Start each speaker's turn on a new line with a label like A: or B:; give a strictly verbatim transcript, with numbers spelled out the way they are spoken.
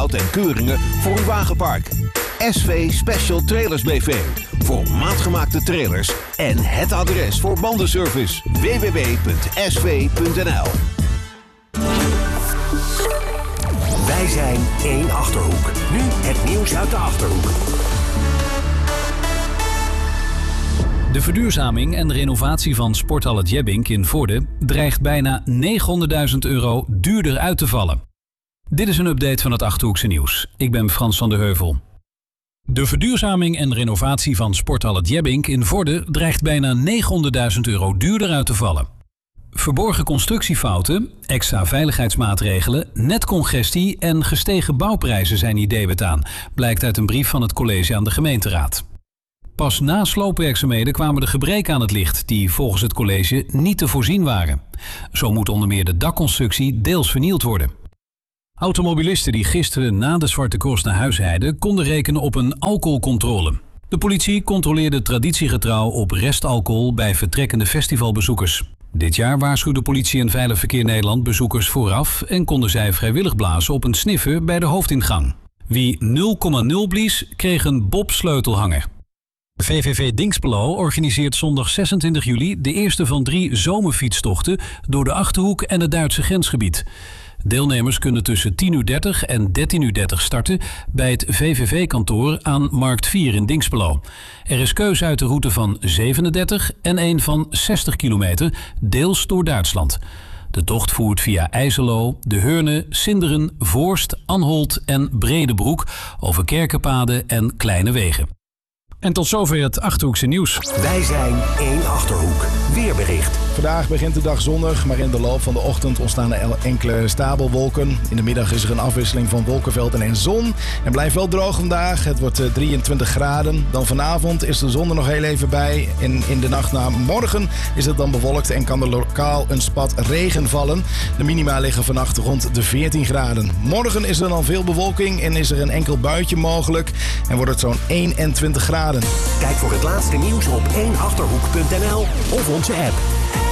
A: en keuringen voor uw wagenpark. S V Special Trailers B V. Voor maatgemaakte trailers en het adres voor bandenservice. w w w punt s v punt n l.
B: Wij zijn één Achterhoek. Nu het nieuws uit de Achterhoek.
C: De verduurzaming en renovatie van Sporthal het Jebbink in Vorden dreigt bijna negenhonderdduizend euro duurder uit te vallen. Dit is een update van het Achterhoekse nieuws. Ik ben Frans van der Heuvel. De verduurzaming en renovatie van Sporthal het Jebbink in Vorden dreigt bijna negenhonderdduizend euro duurder uit te vallen. Verborgen constructiefouten, extra veiligheidsmaatregelen, netcongestie en gestegen bouwprijzen zijn hier debet aan, blijkt uit een brief van het college aan de gemeenteraad. Pas na sloopwerkzaamheden kwamen de gebreken aan het licht die volgens het college niet te voorzien waren. Zo moet onder meer de dakconstructie deels vernield worden. Automobilisten die gisteren na de Zwarte Cross naar huis rijden konden rekenen op een alcoholcontrole. De politie controleerde traditiegetrouw op restalcohol bij vertrekkende festivalbezoekers. Dit jaar waarschuwde politie en Veilig Verkeer Nederland bezoekers vooraf en konden zij vrijwillig blazen op een sniffer bij de hoofdingang. Wie nul komma nul blies, kreeg een Bob-sleutelhanger. V V V Dinxperlo organiseert zondag zesentwintig juli de eerste van drie zomerfietstochten door de Achterhoek en het Duitse grensgebied. Deelnemers kunnen tussen tien uur dertig en dertien uur dertig starten bij het V V V-kantoor aan Markt vier in Dinxperlo. Er is keus uit de route van zevenendertig en een van zestig kilometer, deels door Duitsland. De tocht voert via IJselo, De Heurne, Sinderen, Voorst, Anholt en Bredebroek over kerkenpaden en kleine wegen. En tot zover het Achterhoekse nieuws.
B: Wij zijn één Achterhoek. Weerbericht.
D: Vandaag begint de dag zonnig, maar in de loop van de ochtend ontstaan er enkele stapelwolken. In de middag is er een afwisseling van wolkenvelden en zon. Het blijft wel droog vandaag. Het wordt drieëntwintig graden. Dan vanavond is de zon er nog heel even bij. En in de nacht na morgen is het dan bewolkt en kan er lokaal een spat regen vallen. De minima liggen vannacht rond de veertien graden. Morgen is er dan veel bewolking en is er een enkel buitje mogelijk. En wordt het zo'n eenentwintig graden.
B: Kijk voor het laatste nieuws op één achterhoek punt n l of onze app.